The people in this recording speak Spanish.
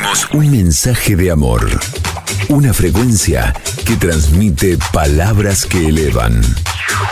Compartimos un mensaje de amor. Una frecuencia que transmite palabras que elevan.